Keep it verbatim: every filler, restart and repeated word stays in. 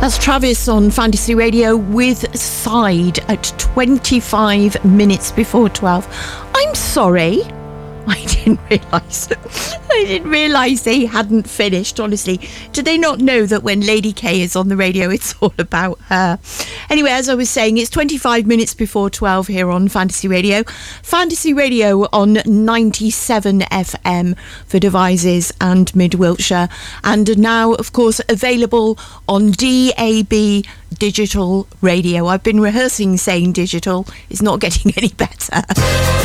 That's Travis on Fantasy Radio with Side at twenty-five minutes before twelve. I'm sorry. I didn't realise. I didn't realise they hadn't finished, honestly. Do they not know that when Lady K is on the radio, it's all about her? Anyway, as I was saying, it's twenty-five minutes before twelve here on Fantasy Radio. Fantasy Radio on ninety-seven F M for Devizes and Mid Wiltshire. And now, of course, available on D A B Digital Radio. I've been rehearsing saying digital. It's not getting any better.